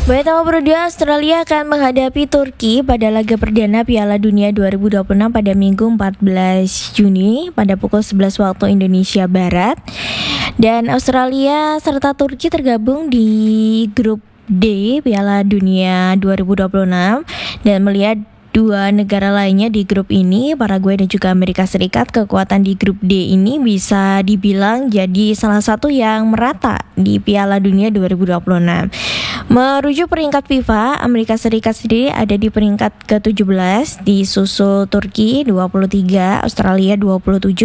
Baik, nomor berdua, Australia akan menghadapi Turki pada laga perdana Piala Dunia 2026 pada Minggu 14 Juni pada pukul 11 waktu Indonesia Barat. Dan Australia serta Turki tergabung di grup D Piala Dunia 2026 dan melihat dua negara lainnya di grup ini, Paraguay dan juga Amerika Serikat, kekuatan di grup D ini bisa dibilang jadi salah satu yang merata di Piala Dunia 2026. Merujuk peringkat FIFA, Amerika Serikat sendiri ada di peringkat ke-17, disusul Turki 23, Australia 27